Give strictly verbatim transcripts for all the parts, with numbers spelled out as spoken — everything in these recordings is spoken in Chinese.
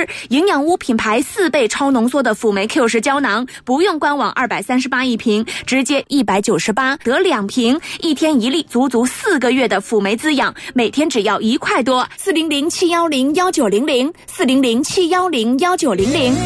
十，营养屋品牌四倍超浓缩的辅酶 Q 十胶囊，不用官网二百三十八一瓶，直接一百九十八得两瓶，一天一粒，足足四个月的辅酶滋养，每天只要一块多。四零零七幺零幺九零零，四零零七幺零幺九零零。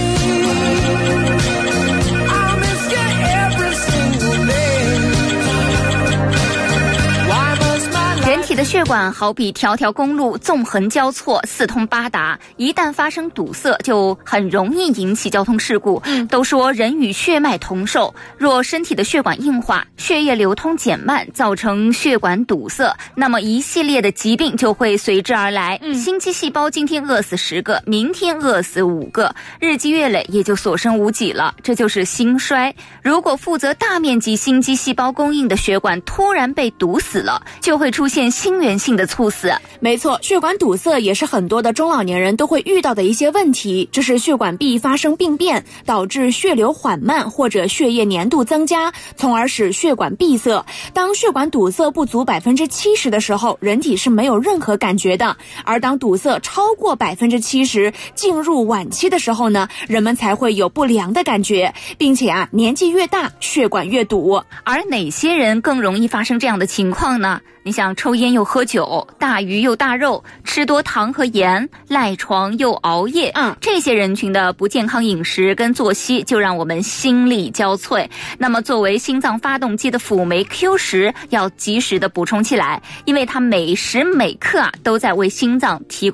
人体的血管好比条条公路，纵横交错，四通八达，一旦发生堵塞，就很容易引起交通事故。嗯，都说人与血脉同寿，若身体的血管硬化，血液流通减慢，造成血管堵塞，那么一系列的疾病就会随之而来。嗯，心肌细胞今天饿死十个，明天饿死五个，日积月累也就所剩无几了，这就是心衰。如果负责大面积心肌细胞供应的血管突然被堵死了，就会出现心源性的猝死。 没错，血管堵塞也是很多的中老年人都会遇到的一些问题，这是血管壁发生病变，导致血流缓慢或者血液粘度增加，从而使血管闭塞。当血管堵塞不足 百分之七十 的时候，人体是没有任何感觉的，而当堵塞超过 百分之七十， 进入晚期的时候呢，人们才会有不良的感觉，并且啊，年纪越大血管越堵。 而哪些人更容易发生这样的情况呢？你想抽烟又喝酒，大鱼又大肉，吃多糖和盐，赖床又熬夜，嗯，这些人群的不健康饮食跟作息就让我们心力交瘁。那么作为心脏发动机的辅酶 Q 十要及时的补充起来，因为它每时每刻啊都在为心脏提供